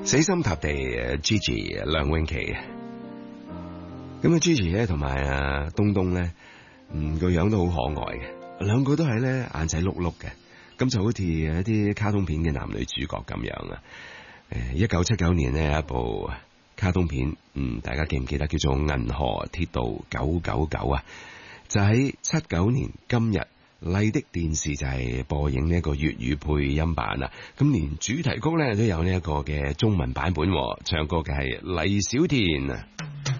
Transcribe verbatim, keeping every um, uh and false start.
死心塌地 Gigi 梁詠琪，咁啊 Gigi 咧同埋啊東東咧，嗯個樣都好可愛嘅，兩個都係咧眼仔碌碌嘅，咁就好似一啲卡通片嘅男女主角咁樣啊。誒，一九七九年呢，有一部卡通片，嗯，大家記唔記得叫做《銀河鐵道九九九》啊？就喺七九年今日。麗的電視就係播映呢一個粵語配音版啊，咁連主題曲咧都有呢一個嘅中文版本，唱歌嘅係黎小田啊。